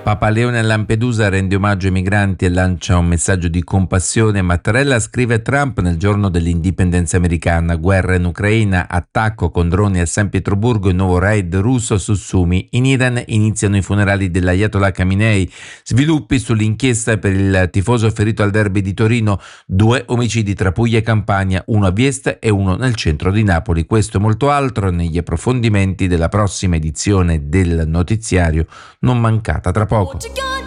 Papa Leone a Lampedusa rende omaggio ai migranti e lancia un messaggio di compassione. Mattarella scrive a Trump nel giorno dell'indipendenza americana: guerra in Ucraina, attacco con droni a San Pietroburgo e nuovo raid russo su Sumi. In Iran iniziano i funerali dell'Ayatollah Khamenei. Sviluppi sull'inchiesta per il tifoso ferito al derby di Torino. 2 omicidi tra Puglia e Campania, uno a Vieste e uno nel centro di Napoli. Questo e molto altro negli approfondimenti della prossima edizione del notiziario non mancata tra poco.